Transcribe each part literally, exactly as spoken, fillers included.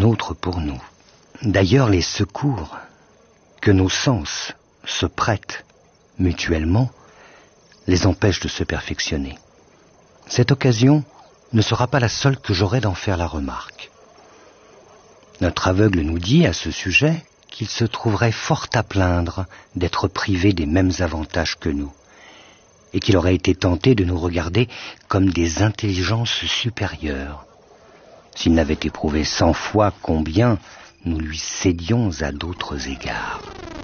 autre pour nous. D'ailleurs, les secours que nos sens se prêtent mutuellement les empêchent de se perfectionner. Cette occasion ne sera pas la seule que j'aurai d'en faire la remarque. Notre aveugle nous dit à ce sujet qu'il se trouverait fort à plaindre d'être privé des mêmes avantages que nous, et qu'il aurait été tenté de nous regarder comme des intelligences supérieures, s'il n'avait éprouvé cent fois combien nous lui cédions à d'autres égards.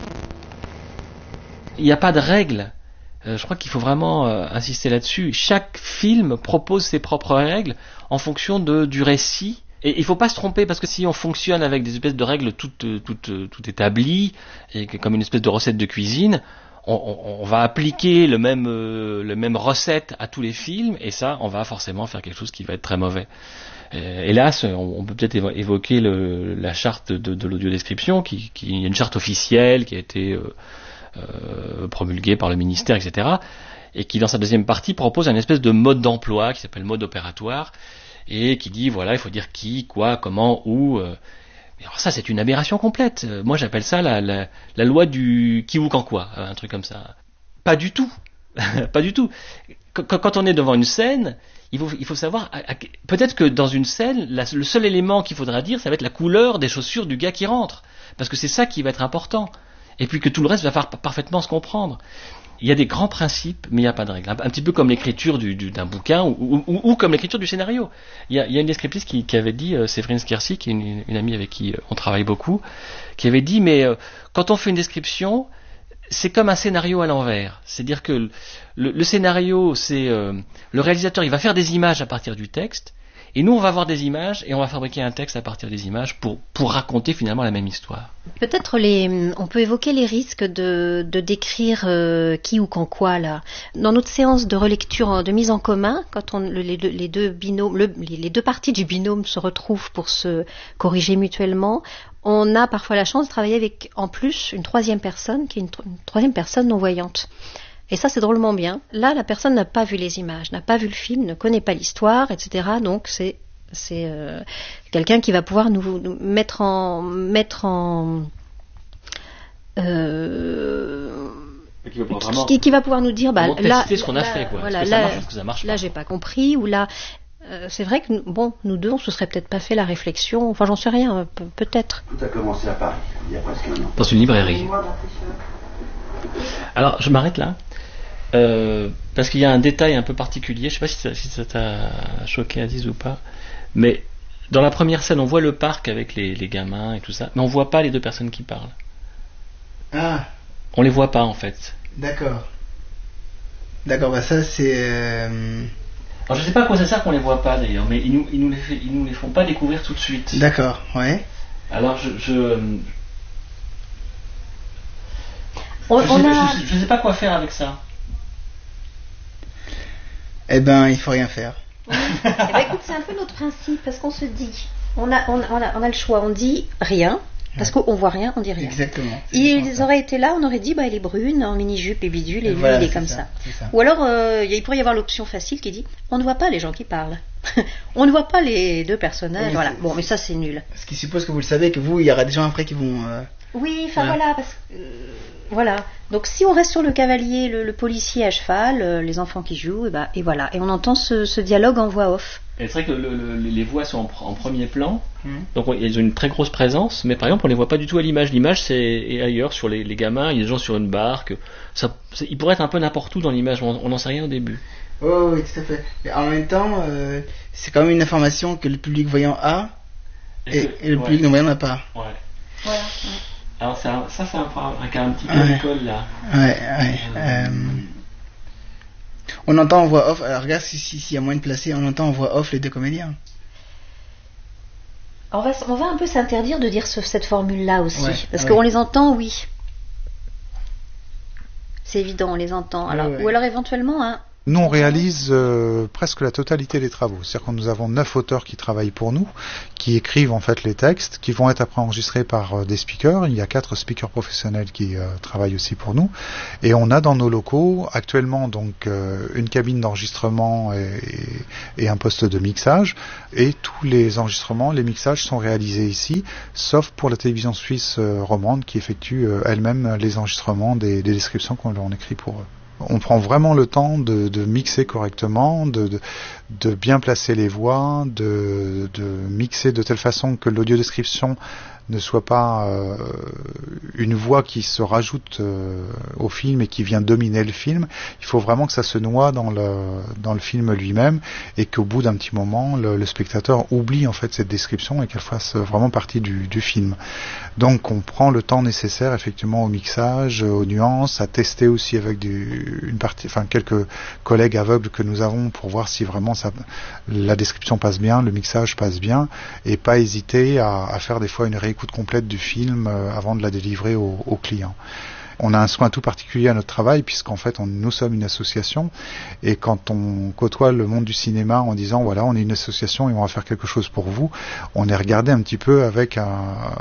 Il n'y a pas de règle. Euh, je crois qu'il faut vraiment euh, insister là-dessus. Chaque film propose ses propres règles en fonction de, du récit. Et il ne faut pas se tromper, parce que si on fonctionne avec des espèces de règles toutes, toutes, toutes établies, et que, comme une espèce de recette de cuisine, on, on, on va appliquer le même, euh, le même recette à tous les films, et ça, on va forcément faire quelque chose qui va être très mauvais. Euh, hélas, on, on peut peut-être évo- évoquer le, la charte de, de l'audiodescription, qui, qui est une charte officielle qui a été euh, euh, promulguée par le ministère, et cetera, et qui, dans sa deuxième partie, propose un espèce de mode d'emploi qui s'appelle mode opératoire, et qui dit, voilà, il faut dire qui, quoi, comment, où. Euh. Mais alors ça, c'est une aberration complète. Euh, moi, j'appelle ça la, la, la loi du qui, où, quand, quoi, euh, un truc comme ça. Pas du tout. Pas du tout. Qu- quand on est devant une scène, il faut, il faut savoir, à, à, peut-être que dans une scène, la, le seul élément qu'il faudra dire, ça va être la couleur des chaussures du gars qui rentre. Parce que c'est ça qui va être important. Et puis que tout le reste va faire parfaitement se comprendre. Il y a des grands principes, mais il n'y a pas de règles. Un, un petit peu comme l'écriture du, du, d'un bouquin, ou, ou, ou comme l'écriture du scénario. Il y a, il y a une descriptrice qui, qui avait dit, euh, Séverine Skiersi, qui est une, une amie avec qui euh, on travaille beaucoup, qui avait dit, mais euh, quand on fait une description, c'est comme un scénario à l'envers. C'est-à-dire que le, le scénario, c'est euh, le réalisateur, il va faire des images à partir du texte, et nous, on va avoir des images, et on va fabriquer un texte à partir des images pour, pour raconter finalement la même histoire. Peut-être les, on peut évoquer les risques de, de décrire euh, qui ou quand quoi là. Dans notre séance de relecture, de mise en commun, quand on, le, les, les deux binômes, le, les, les deux parties du binôme se retrouvent pour se corriger mutuellement, on a parfois la chance de travailler avec en plus une troisième personne qui est une, une troisième personne non voyante. Et ça, c'est drôlement bien. Là, la personne n'a pas vu les images, n'a pas vu le film, ne connaît pas l'histoire, et cetera. Donc, c'est, c'est euh, quelqu'un qui va pouvoir nous, nous mettre en... Mettre en euh, Qui va, qui, qui, qui va pouvoir nous dire, bah, là, ce qu'on a là, fait, quoi. Voilà, est-ce que ça là, marche, est-ce que ça marche pas. Là, j'ai pas compris, ou là... Euh, c'est vrai que, bon, nous deux, on se serait peut-être pas fait la réflexion, enfin, j'en sais rien, pe- peut-être. Tout a commencé à Paris, il y a presque un an. Dans une librairie. Alors, je m'arrête là. Euh, parce qu'il y a un détail un peu particulier, je sais pas si ça, si ça t'a choqué Aziz ou pas, mais dans la première scène on voit le parc avec les, les gamins et tout ça, mais on voit pas les deux personnes qui parlent. Ah. On les voit pas en fait. D'accord. D'accord, bah ça c'est... Euh... Alors je sais pas à quoi ça sert qu'on les voit pas d'ailleurs, mais ils nous, ils nous, les, fait, ils nous les font pas découvrir tout de suite. D'accord, ouais. Alors je... je On, je, on sais, a... je, je sais pas quoi faire avec ça. Eh ben, il faut rien faire. eh ben, écoute, c'est un peu notre principe, parce qu'on se dit, on a, on, on a, on a le choix, on dit rien, parce ouais. qu'on voit rien, on dit rien. Exactement. Ils auraient été là, on aurait dit, bah, elle est brune, en mini-jupe et bidule, et, et lui, voilà, il est comme ça. ça. ça. Ou alors, euh, il pourrait y avoir l'option facile qui dit, on ne voit pas les gens qui parlent. On ne voit pas les deux personnages, oui, voilà. Bon, mais ça, c'est nul. Ce qui suppose que vous le savez, que vous, il y aura des gens après qui vont... Euh... Oui, enfin voilà, voilà parce que... Euh, voilà. Donc si on reste sur le cavalier, le, le policier à cheval, euh, les enfants qui jouent, et, bah, et voilà. Et on entend ce, ce dialogue en voix off. Et c'est vrai que le, le, les voix sont en, en premier plan, mmh. donc on, ils ont une très grosse présence, mais par exemple on les voit pas du tout à l'image. L'image c'est est ailleurs, sur les, les gamins, il y a des gens sur une barque, ça, ils pourraient être un peu n'importe où dans l'image, on n'en sait rien au début. Oh oui, tout à fait. Mais en même temps, euh, c'est quand même une information que le public voyant a, et, et, que, et le ouais. public non voyant n'a pas. Ouais. Voilà. Ouais. Alors c'est un, ça c'est un, un cas un petit peu ouais. d'école là. Ouais, ouais. Euh... Euh... On entend en voix off, alors regarde si, si, s'il y a moyen de placer, on entend en voix off les deux comédiens. On va, on va un peu s'interdire de dire ce, cette formule-là aussi, ouais, parce ouais. qu'on les entend, oui. C'est évident, on les entend. Alors, ouais, ouais. Ou alors éventuellement un, Nous, on réalise euh, presque la totalité des travaux. C'est-à-dire que nous avons neuf auteurs qui travaillent pour nous, qui écrivent en fait les textes, qui vont être après enregistrés par euh, des speakers. Il y a quatre speakers professionnels qui euh, travaillent aussi pour nous. Et on a dans nos locaux actuellement donc euh, une cabine d'enregistrement et, et un poste de mixage. Et tous les enregistrements, les mixages sont réalisés ici, sauf pour la télévision suisse euh, romande qui effectue euh, elle-même les enregistrements des, des descriptions qu'on l'on écrit pour eux. On prend vraiment le temps de, de mixer correctement, de, de, de bien placer les voix, de, de mixer de telle façon que l'audiodescription ne soit pas euh, une voix qui se rajoute euh, au film et qui vient dominer le film. Il faut vraiment que ça se noie dans le, dans le film lui-même et qu'au bout d'un petit moment, le, le spectateur oublie en fait cette description et qu'elle fasse vraiment partie du, du film. Donc on prend le temps nécessaire effectivement au mixage, aux nuances, à tester aussi avec du, une partie, enfin quelques collègues aveugles que nous avons pour voir si vraiment ça, la description passe bien, le mixage passe bien, et pas hésiter à, à faire des fois une réécoute complète du film euh, avant de la délivrer au, au client. On a un soin tout particulier à notre travail puisqu'en fait on, nous sommes une association et quand on côtoie le monde du cinéma en disant voilà on est une association et on va faire quelque chose pour vous, on est regardé un petit peu avec un,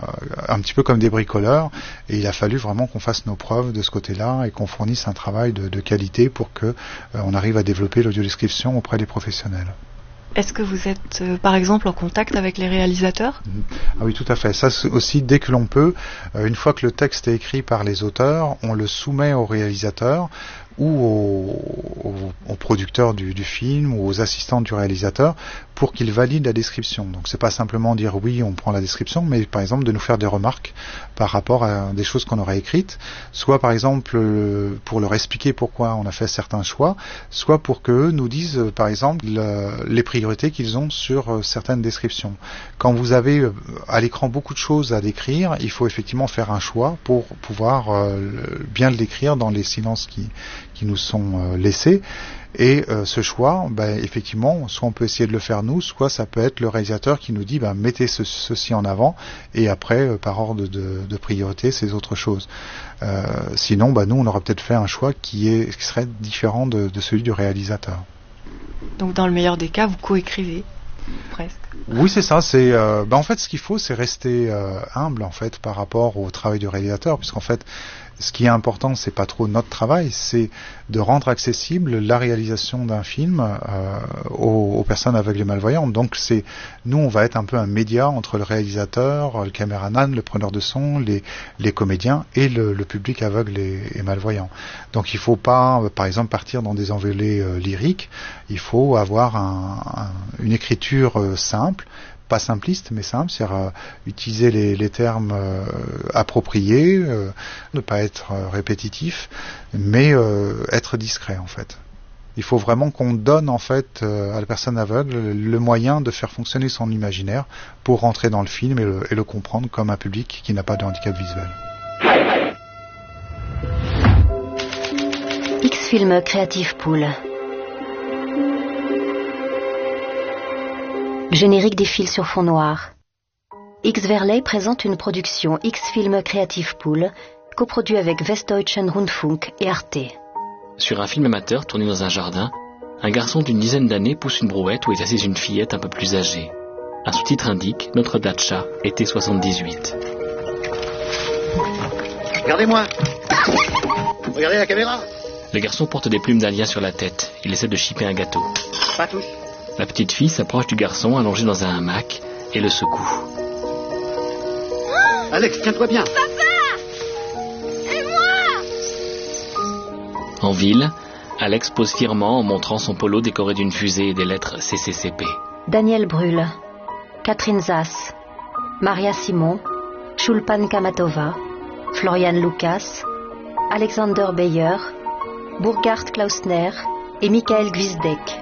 un petit peu comme des bricoleurs et il a fallu vraiment qu'on fasse nos preuves de ce côté-là et qu'on fournisse un travail de, de qualité pour que euh, on arrive à développer l'audiodescription auprès des professionnels. Est-ce que vous êtes, euh, par exemple, en contact avec les réalisateurs ? Ah oui, tout à fait. Ça aussi, dès que l'on peut, euh, une fois que le texte est écrit par les auteurs, on le soumet aux réalisateurs ou aux, aux, aux producteurs du, du film ou aux assistants du réalisateur pour qu'ils valident la description. Donc c'est pas simplement dire oui, on prend la description, mais par exemple de nous faire des remarques par rapport à des choses qu'on aurait écrites, soit par exemple pour leur expliquer pourquoi on a fait certains choix, soit pour qu'eux nous disent par exemple le, les priorités qu'ils ont sur certaines descriptions. Quand vous avez à l'écran beaucoup de choses à décrire, il faut effectivement faire un choix pour pouvoir euh, bien le décrire dans les silences qui qui nous sont euh, laissés et euh, ce choix, ben, effectivement, soit on peut essayer de le faire nous, soit ça peut être le réalisateur qui nous dit ben, mettez ce, ceci en avant et après euh, par ordre de, de priorité ces autres choses. Euh, sinon, ben, nous on aurait peut-être fait un choix qui, est, qui serait différent de, de celui du réalisateur. Donc dans le meilleur des cas, vous coécrivez presque. Oui, c'est ça. C'est euh, ben, en fait ce qu'il faut, c'est rester euh, humble en fait par rapport au travail du réalisateur, puisqu'en fait ce qui est important, c'est pas trop notre travail, c'est de rendre accessible la réalisation d'un film euh, aux, aux personnes aveugles et malvoyantes. Donc c'est nous, on va être un peu un média entre le réalisateur, le caméraman, le preneur de son, les, les comédiens et le, le public aveugle et, et malvoyant. Donc il faut pas, par exemple, partir dans des envolées euh, lyriques. Il faut avoir un, un, une écriture euh, simple. Pas simpliste, mais simple, c'est-à-dire euh, utiliser les, les termes euh, appropriés, euh, ne pas être euh, répétitif, mais euh, être discret en fait. Il faut vraiment qu'on donne en fait euh, à la personne aveugle le moyen de faire fonctionner son imaginaire pour rentrer dans le film et le, et le comprendre comme un public qui n'a pas de handicap visuel. X-Film Creative Pool. Générique des fils sur fond noir. X-Verley présente une production X-Film Creative Pool, coproduit avec Westdeutschen Rundfunk et Arte. Sur un film amateur tourné dans un jardin, un garçon d'une dizaine d'années pousse une brouette où est assise une fillette un peu plus âgée. Un sous-titre indique « Notre Dacha, été soixante-dix-huit ». Regardez-moi. Regardez la caméra. Le garçon porte des plumes d'Alien sur la tête. Il essaie de chipper un gâteau. Pas tous. La petite fille s'approche du garçon allongé dans un hamac et le secoue. Alex, tiens-toi bien. Papa! Et moi? En ville, Alex pose fièrement en montrant son polo décoré d'une fusée et des lettres C C C P. Daniel Brühl, Catherine Zass, Maria Simon, Shulpan Kamatova, Florian Lucas, Alexander Beyer, Burkhard Klausner et Michael Gwisdek.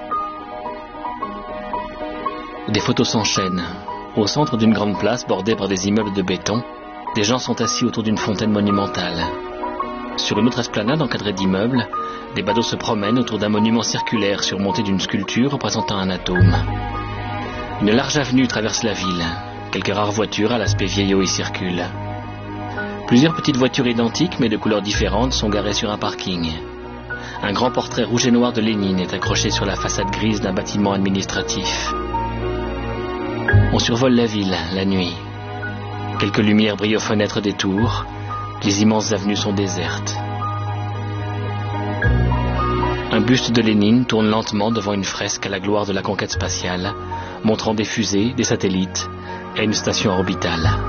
Des photos s'enchaînent. Au centre d'une grande place bordée par des immeubles de béton, des gens sont assis autour d'une fontaine monumentale. Sur une autre esplanade encadrée d'immeubles, des badauds se promènent autour d'un monument circulaire surmonté d'une sculpture représentant un atome. Une large avenue traverse la ville. Quelques rares voitures à l'aspect vieillot y circulent. Plusieurs petites voitures identiques mais de couleurs différentes sont garées sur un parking. un grand portrait rouge et noir de Lénine est accroché sur la façade grise d'un bâtiment administratif. On survole la ville, la nuit. Quelques lumières brillent aux fenêtres des tours. Les immenses avenues sont désertes. Un buste de Lénine tourne lentement devant une fresque à la gloire de la conquête spatiale, montrant des fusées, des satellites et une station orbitale.